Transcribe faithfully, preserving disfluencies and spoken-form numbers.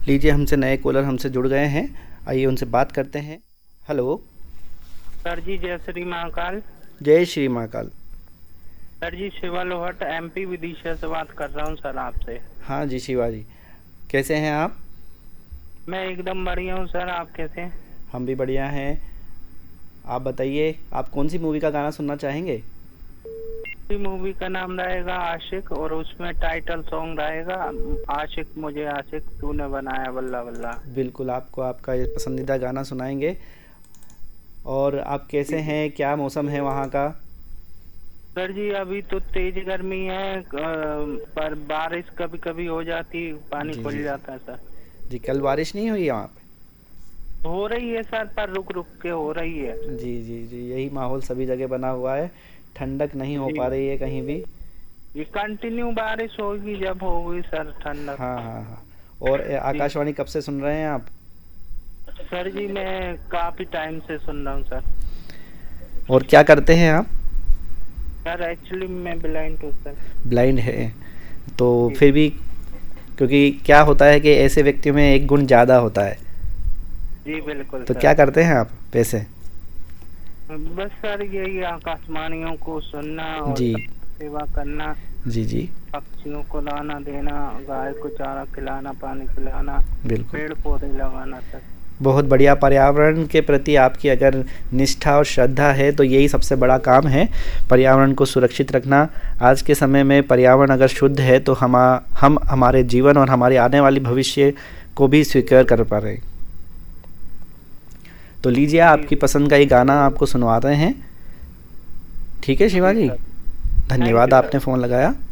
लीजिए, हमसे नए कॉलर हमसे जुड़ गए हैं, आइए उनसे बात करते हैं। हेलो। सर जी, जय श्री महाकाल। जय श्री महाकाल। सर जी, शिवा लोहट एमपी विदिशा से बात कर रहा हूँ सर आपसे। हाँ जी शिवा जी, कैसे हैं आप? मैं एकदम बढ़िया हूँ सर, आप कैसे हैं? हम भी बढ़िया हैं। आप बताइए, आप कौन सी मूवी का गाना सुनना चाहेंगे? मूवी का नाम रहेगा आशिक और उसमें टाइटल सॉन्ग रहेगा आशिक मुझे आशिक तूने बनाया बल्ला बल्ला। बिल्कुल, आपको आपका ये पसंदीदा गाना सुनाएंगे। और आप कैसे जी हैं, क्या मौसम है वहाँ का? सर जी, अभी तो तेज गर्मी है, अ, पर बारिश कभी कभी हो जाती, पानी जी खुल जी जी। जाता है सर। जी, कल बारिश नहीं हुई यहाँ पे? हो रही है सर, पर रुक रुक के हो रही है। जी जी जी, यही माहौल सभी जगह बना हुआ है। ठंडक नहीं हो पा जी, रही है कहीं भी। ये कंटिन्यू बारिश होगी जब होगी सर ठंडक। हाँ हाँ हाँ। और ए, जी आकाशवाणी कब से सुन रहे हैं आप? सर जी, मैं काफी टाइम से सुन रहा हूँ सर। और क्या करते हैं आप? सर एक्चुअली मैं ब्लाइंड हूँ सर। ब्लाइंड है तो जी फिर भी, क्योंकि क्या होता है कि ऐसे व्यक्तियों में एक गुण ज़्यादा होता है। जी बिल्कुल तो सर। क्या करते हैं आप वैसे? बस सर यही आकाशवाणियों को सुनना और जी सबकी सेवा करना, जी जी। पक्षियों को दाना देना, गाय को चारा खिलाना, पानी पिलाना, बिल्कुल। पेड़ पौधे लगाना सर। बहुत बढ़िया। पर्यावरण के प्रति आपकी अगर निष्ठा और श्रद्धा है तो यही सबसे बड़ा काम है, पर्यावरण को सुरक्षित रखना। आज के समय में पर्यावरण अगर शुद्ध है तो हम हम हमारे जीवन और हमारे आने वाली भविष्य को भी स्वीकार कर पा रहे हैं। तो लीजिए, जी आपकी पसंद का ये गाना आपको सुनवाते हैं। ठीक है शिवा जी जी, सर। थैंक धन्यवाद यू सर। आपने फ़ोन लगाया।